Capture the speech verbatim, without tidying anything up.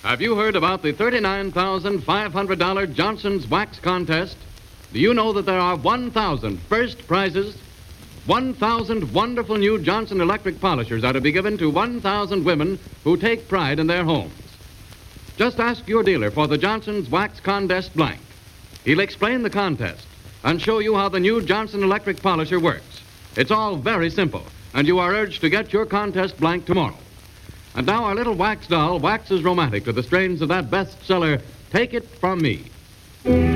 Have you heard about the thirty-nine thousand five hundred dollars Johnson's Wax Contest? Do you know that there are one thousand first prizes? one thousand wonderful new Johnson electric polishers are to be given to one thousand women who take pride in their homes. Just ask your dealer for the Johnson's Wax Contest blank. He'll explain the contest and show you how the new Johnson electric polisher works. It's all very simple, and you are urged to get your contest blank tomorrow. And now our little wax doll waxes romantic to the strains of that bestseller, Take It From Me.